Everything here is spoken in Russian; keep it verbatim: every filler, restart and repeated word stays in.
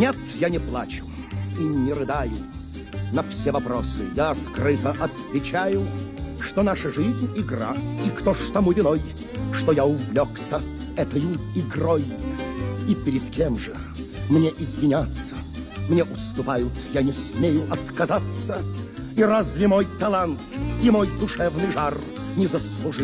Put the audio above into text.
Нет, я не плачу и не рыдаю. На все вопросы я открыто отвечаю, что наша жизнь — игра, и кто ж тому виной, что я увлекся этою игрой. И перед кем же мне извиняться? Мне уступают, я не смею отказаться. И разве мой талант и мой душевный жар не заслужил